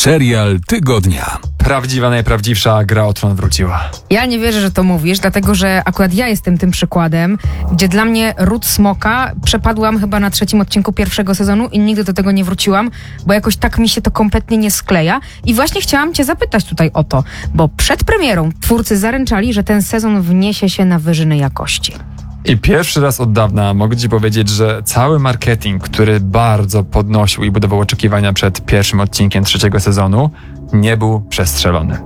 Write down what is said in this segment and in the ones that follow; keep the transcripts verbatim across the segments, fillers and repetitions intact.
Serial tygodnia. Prawdziwa, najprawdziwsza Gra o Tron wróciła. Ja nie wierzę, że to mówisz, dlatego że akurat ja jestem tym przykładem, gdzie dla mnie Ród Smoka przepadłam chyba na trzecim odcinku pierwszego sezonu i nigdy do tego nie wróciłam, bo jakoś tak mi się to kompletnie nie skleja. I właśnie chciałam cię zapytać tutaj o to, bo przed premierą twórcy zaręczali, że ten sezon wniesie się na wyżyny jakości. I pierwszy raz od dawna mogę ci powiedzieć, że cały marketing, który bardzo podnosił i budował oczekiwania przed pierwszym odcinkiem trzeciego sezonu, nie był przestrzelony.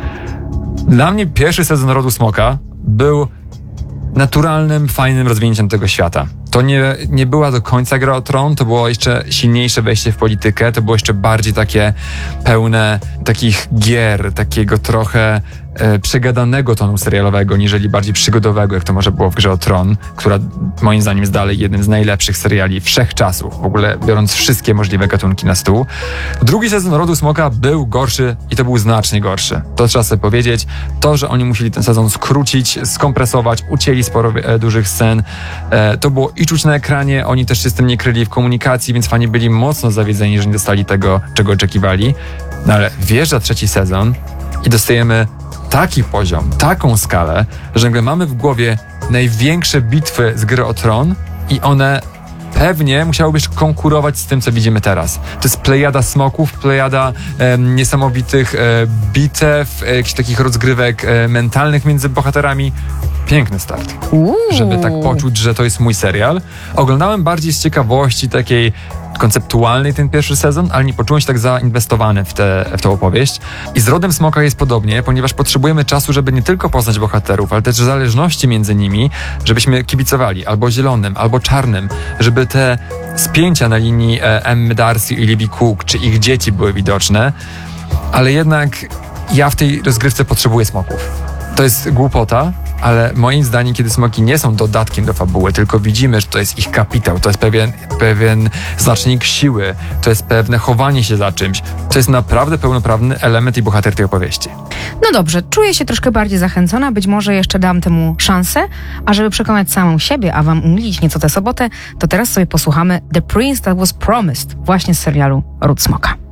Dla mnie pierwszy sezon Rodu Smoka był naturalnym, fajnym rozwinięciem tego świata. To nie, nie była do końca Gra o Tron, to było jeszcze silniejsze wejście w politykę, to było jeszcze bardziej takie pełne takich gier, takiego trochę e, przegadanego tonu serialowego, niżeli bardziej przygodowego, jak to może było w Grze o Tron, która moim zdaniem jest dalej jednym z najlepszych seriali wszechczasów, w ogóle biorąc wszystkie możliwe gatunki na stół. Drugi sezon Rodu Smoka był gorszy i to był znacznie gorszy. To trzeba sobie powiedzieć. To, że oni musieli ten sezon skrócić, skompresować, ucięli sporo e, dużych scen, e, to było i czuć na ekranie, oni też się z tym nie kryli w komunikacji, więc fani byli mocno zawiedzeni, że nie dostali tego, czego oczekiwali. No ale wjeżdża trzeci sezon i dostajemy taki poziom, taką skalę, że nagle mamy w głowie największe bitwy z Gry o Tron i one pewnie musiałyby konkurować z tym, co widzimy teraz. To jest plejada smoków, plejada e, niesamowitych e, bitew, e, jakichś takich rozgrywek e, mentalnych między bohaterami. Piękny start. Uuu. Żeby tak poczuć, że to jest mój serial. Oglądałem bardziej z ciekawości takiej konceptualnej ten pierwszy sezon, ale nie poczułem się tak zainwestowany w, te, w tę opowieść. I z Rodem Smoka jest podobnie, ponieważ potrzebujemy czasu, żeby nie tylko poznać bohaterów, ale też zależności między nimi, żebyśmy kibicowali albo zielonym, albo czarnym, żeby te spięcia na linii e, Emmy Darcy i Libby Cook, czy ich dzieci były widoczne, ale jednak ja w tej rozgrywce potrzebuję smoków. To jest głupota, ale moim zdaniem, kiedy smoki nie są dodatkiem do fabuły, tylko widzimy, że to jest ich kapitał, to jest pewien, pewien znacznik siły, to jest pewne chowanie się za czymś, to jest naprawdę pełnoprawny element i bohater tej opowieści. No dobrze, czuję się troszkę bardziej zachęcona, być może jeszcze dam temu szansę, a żeby przekonać samą siebie, a wam umilić nieco tę sobotę, to teraz sobie posłuchamy The Prince That Was Promised, właśnie z serialu Ród Smoka.